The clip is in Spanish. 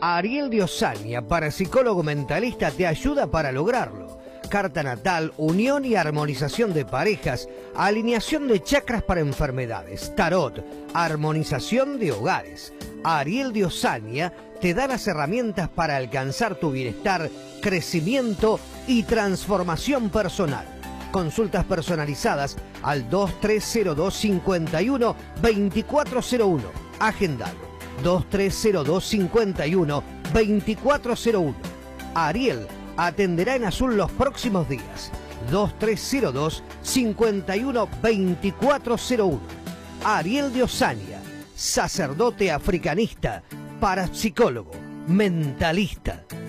Ariel de Osaña, parapsicólogo mentalista, te ayuda para lograrlo. Carta natal, unión y armonización de parejas, alineación de chakras para enfermedades, tarot, armonización de hogares. Ariel de Osaña te da las herramientas para alcanzar tu bienestar, crecimiento y transformación personal. Consultas personalizadas al 2302 51 2401. Agendalo. 2302 51 2401. Ariel atenderá en azul los próximos días. 2302 51 2401. Ariel de Osaña, sacerdote africanista, parapsicólogo, mentalista.